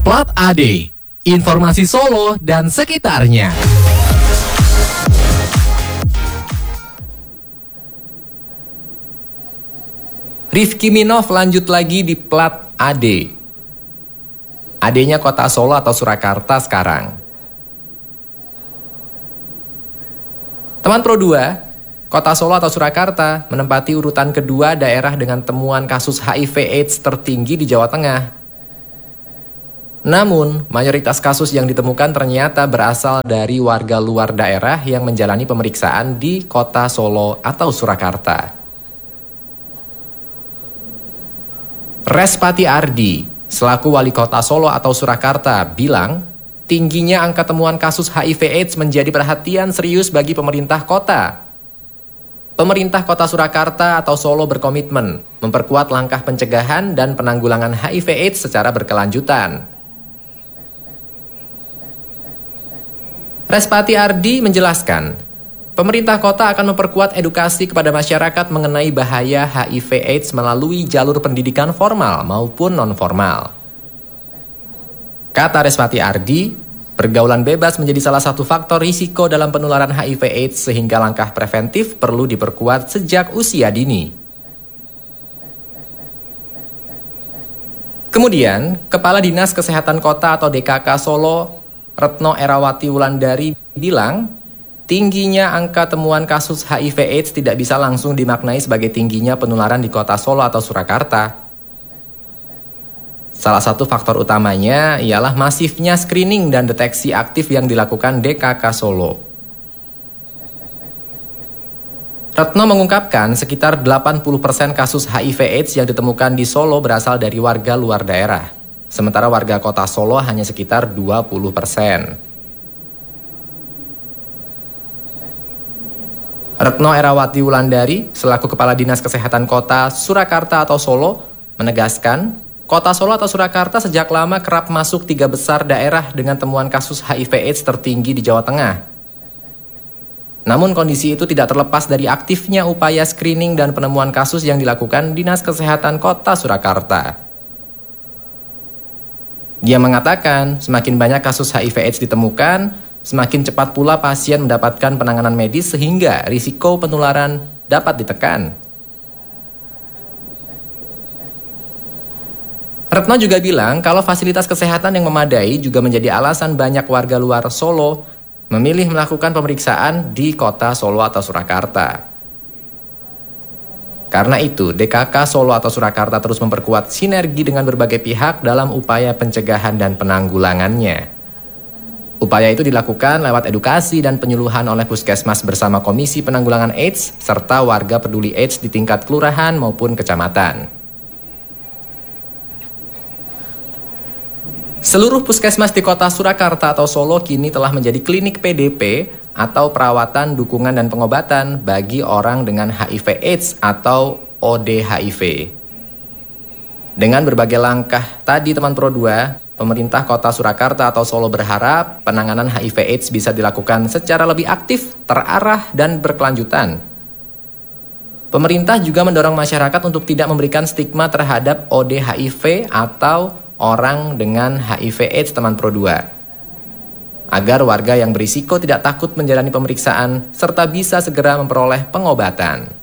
Plat AD, informasi Solo dan sekitarnya. Rifki Minov lanjut lagi di Plat AD. AD-nya kota Solo atau Surakarta sekarang. Teman Pro 2, kota Solo atau Surakarta menempati urutan kedua daerah dengan temuan kasus HIV/AIDS tertinggi di Jawa Tengah. Namun, mayoritas kasus yang ditemukan ternyata berasal dari warga luar daerah yang menjalani pemeriksaan di kota Solo atau Surakarta. Respati Ardi, selaku wali kota Solo atau Surakarta, bilang tingginya angka temuan kasus HIV/AIDS menjadi perhatian serius bagi pemerintah kota. Pemerintah kota Surakarta atau Solo berkomitmen memperkuat langkah pencegahan dan penanggulangan HIV/AIDS secara berkelanjutan. Respati Ardi menjelaskan, pemerintah kota akan memperkuat edukasi kepada masyarakat mengenai bahaya HIV/AIDS melalui jalur pendidikan formal maupun non-formal. Kata Respati Ardi, pergaulan bebas menjadi salah satu faktor risiko dalam penularan HIV/AIDS sehingga langkah preventif perlu diperkuat sejak usia dini. Kemudian, Kepala Dinas Kesehatan Kota atau DKK Solo, Retno Erawati Wulandari bilang, tingginya angka temuan kasus HIV/AIDS tidak bisa langsung dimaknai sebagai tingginya penularan di kota Solo atau Surakarta. Salah satu faktor utamanya ialah masifnya screening dan deteksi aktif yang dilakukan DKK Solo. Retno mengungkapkan sekitar 80% kasus HIV/AIDS yang ditemukan di Solo berasal dari warga luar daerah. Sementara warga kota Solo hanya sekitar 20%. Retno Erawati Wulandari, selaku Kepala Dinas Kesehatan Kota Surakarta atau Solo, menegaskan, kota Solo atau Surakarta sejak lama kerap masuk 3 besar daerah dengan temuan kasus HIV/AIDS tertinggi di Jawa Tengah. Namun kondisi itu tidak terlepas dari aktifnya upaya screening dan penemuan kasus yang dilakukan Dinas Kesehatan Kota Surakarta. Dia mengatakan, semakin banyak kasus HIV/AIDS ditemukan, semakin cepat pula pasien mendapatkan penanganan medis sehingga risiko penularan dapat ditekan. Retno juga bilang kalau fasilitas kesehatan yang memadai juga menjadi alasan banyak warga luar Solo memilih melakukan pemeriksaan di kota Solo atau Surakarta. Karena itu, DKK Solo atau Surakarta terus memperkuat sinergi dengan berbagai pihak dalam upaya pencegahan dan penanggulangannya. Upaya itu dilakukan lewat edukasi dan penyuluhan oleh Puskesmas bersama Komisi Penanggulangan AIDS serta warga peduli AIDS di tingkat kelurahan maupun kecamatan. Seluruh puskesmas di kota Surakarta atau Solo kini telah menjadi klinik PDP atau perawatan, dukungan, dan pengobatan bagi orang dengan HIV/AIDS atau ODHIV. Dengan berbagai langkah tadi teman Pro 2, pemerintah kota Surakarta atau Solo berharap penanganan HIV/AIDS bisa dilakukan secara lebih aktif, terarah, dan berkelanjutan. Pemerintah juga mendorong masyarakat untuk tidak memberikan stigma terhadap ODHIV atau orang dengan HIV/AIDS teman Pro 2. Agar warga yang berisiko tidak takut menjalani pemeriksaan serta bisa segera memperoleh pengobatan.